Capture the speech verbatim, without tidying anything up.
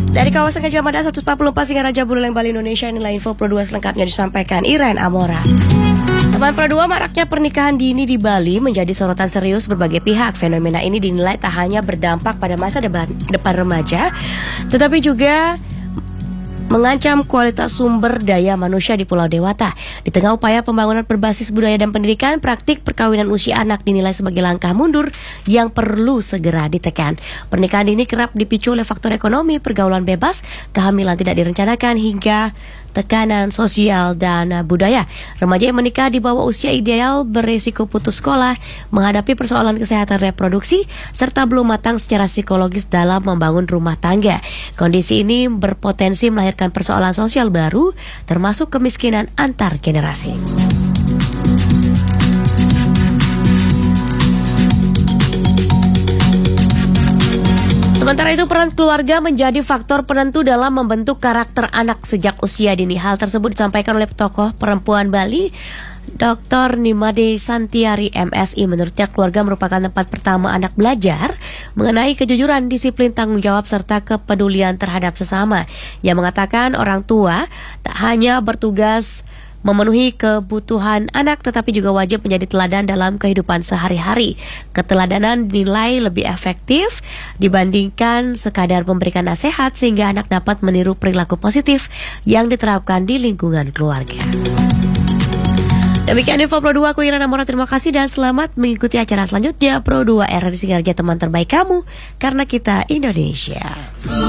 Dari kawasan Gajah Mada seratus empat puluh empat Singaraja Buleleng Bali Indonesia, inilah info Pro dua selengkapnya disampaikan Iren Amora. Teman Pro dua, maraknya pernikahan dini di Bali menjadi sorotan serius berbagai pihak. Fenomena ini dinilai tak hanya berdampak pada masa depan, depan remaja, tetapi juga mengancam kualitas sumber daya manusia di Pulau Dewata. Di tengah upaya pembangunan berbasis budaya dan pendidikan, praktik perkawinan usia anak dinilai sebagai langkah mundur yang perlu segera ditekan. Pernikahan dini kerap dipicu oleh faktor ekonomi, pergaulan bebas, kehamilan tidak direncanakan, hingga tekanan sosial dan budaya. Remaja yang menikah di bawah usia ideal beresiko putus sekolah, menghadapi persoalan kesehatan reproduksi, serta belum matang secara psikologis dalam membangun rumah tangga. Kondisi ini berpotensi melahirkan persoalan sosial baru, termasuk kemiskinan antar generasi. Sementara itu, peran keluarga menjadi faktor penentu dalam membentuk karakter anak sejak usia dini. Hal tersebut disampaikan oleh tokoh perempuan Bali, Doktor Nimade Santiari M Si. Menurutnya, keluarga merupakan tempat pertama anak belajar mengenai kejujuran, disiplin, tanggung jawab, serta kepedulian terhadap sesama. Yang mengatakan orang tua tak hanya bertugas memenuhi kebutuhan anak, tetapi juga wajib menjadi teladan dalam kehidupan sehari-hari. Keteladanan dinilai lebih efektif dibandingkan sekadar memberikan nasihat, sehingga anak dapat meniru perilaku positif yang diterapkan di lingkungan keluarga. Demikian info Pro dua, aku Iren Amora, terima kasih dan selamat mengikuti acara selanjutnya Pro dua R di Singaraja, teman terbaik kamu, karena kita Indonesia.